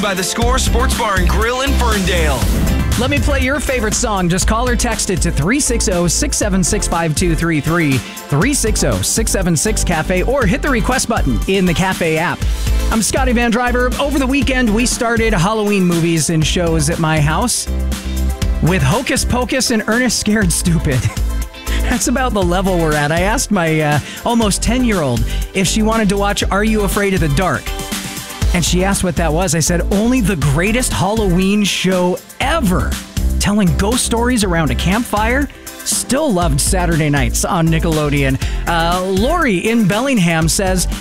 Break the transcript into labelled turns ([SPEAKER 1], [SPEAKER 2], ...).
[SPEAKER 1] by the Score Sports Bar and Grill in Ferndale.
[SPEAKER 2] Let me play your favorite song. Just call or text it to 360-676-5233, 360-676-CAFE, or hit the request button in the Cafe app. I'm Scotty Van Driver. Over the weekend, we started Halloween movies and shows at my house with Hocus Pocus and Ernest Scared Stupid. That's about the level we're at. I asked my almost 10-year-old if she wanted to watch Are You Afraid of the Dark? And she asked what that was. I said, only the greatest Halloween show ever. Telling ghost stories around a campfire. Still loved Saturday nights on Nickelodeon. Lori in Bellingham says,